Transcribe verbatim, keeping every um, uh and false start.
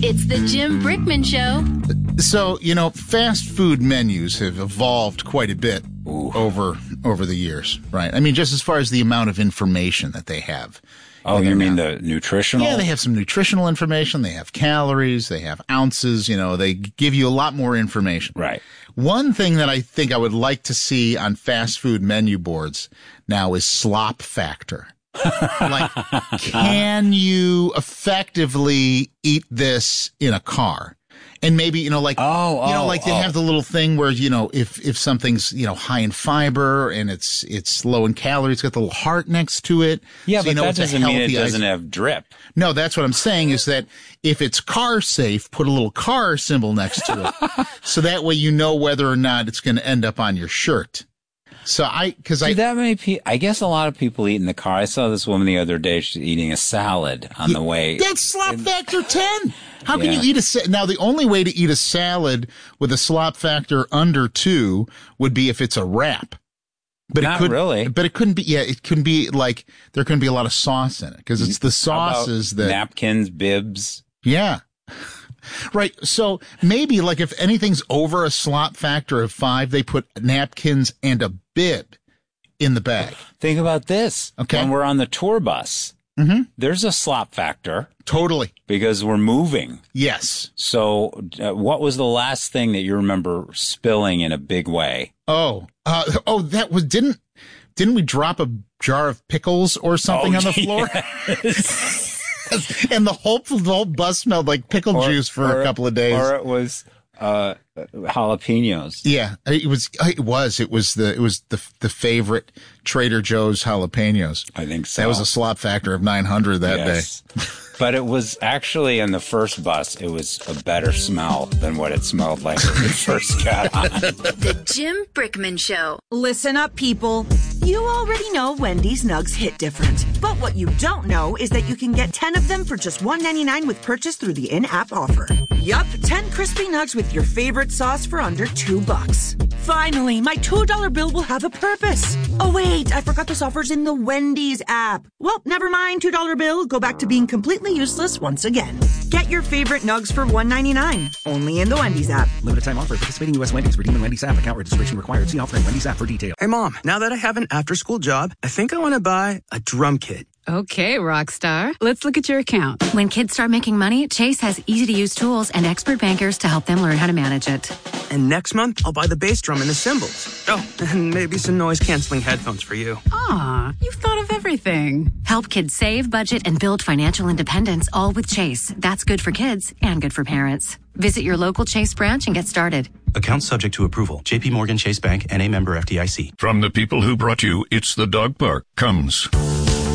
It's the Jim Brickman Show. So, you know, fast food menus have evolved quite a bit Ooh. over over the years, right? I mean, just as far as the amount of information that they have. Oh, you mean the nutritional? Yeah, they have some nutritional information. They have calories. They have ounces. You know, they give you a lot more information. Right. One thing that I think I would like to see on fast food menu boards now is slop factor. Like, can you effectively eat this in a car? And maybe, you know, like, oh, you know, oh, like they oh. have the little thing where, you know, if, if something's, you know, high in fiber and it's, it's low in calories, it's got the little heart next to it. Yeah, so but you know that doesn't mean it doesn't ice- have drip. No, that's what I'm saying is that if it's car safe, put a little car symbol next to it. So that way you know whether or not it's going to end up on your shirt. So I, cause I, that many people, I guess a lot of people eat in the car. I saw this woman the other day, she's eating a salad on yeah, the way. That's slop factor ten. How can Yeah. you eat a sa- now? The only way to eat a salad with a slop factor under two would be if it's a wrap. But Not it could, really. But it couldn't be. Yeah, it couldn't be like there couldn't be a lot of sauce in it because it's the sauces that napkins, bibs. Yeah. Right. So maybe like if anything's over a slop factor of five, they put napkins and a bib in the bag. Think about this. Okay. When we're on the tour bus, mm-hmm. there's a slop factor. Totally. Because we're moving. Yes. So uh, what was the last thing that you remember spilling in a big way? Oh, uh, oh, that was, didn't, didn't we drop a jar of pickles or something oh, on the floor? Yes. And the whole, the whole bus smelled like pickle or, juice for or, a couple of days. Or it was uh, jalapenos. Yeah, it was. It was. It was the. It was the the favorite Trader Joe's jalapenos. I think so. That was a slop factor of nine hundred that yes. day. But it was actually in the first bus, it was a better smell than what it smelled like when we first got on. The Jim Brickman Show. Listen up, people. You already know Wendy's Nugs hit different. But what you don't know is that you can get ten of them for just one ninety-nine with purchase through the in-app offer. Yup, ten crispy nugs with your favorite sauce for under two bucks. Finally, my two dollar bill will have a purpose. Oh, wait, I forgot this offer's in the Wendy's app. Well, never mind, two dollar bill. Go back to being completely useless once again. Get your favorite nugs for one ninety-nine. Only in the Wendy's app. Limited time offer. Participating U S Wendy's. Redeem in Wendy's app. Account registration required. See offer in Wendy's app for details. Hey, Mom, now that I have an after-school job, I think I want to buy a drum kit. Okay, Rockstar. Let's look at your account. When kids start making money, Chase has easy-to-use tools and expert bankers to help them learn how to manage it. And next month, I'll buy the bass drum and the cymbals. Oh, and maybe some noise-canceling headphones for you. Aw, you've thought of everything. Help kids save, budget, and build financial independence, all with Chase. That's good for kids and good for parents. Visit your local Chase branch and get started. Account subject to approval. J P Morgan Chase Bank, N A member F D I C. From the people who brought you It's the Dog Park comes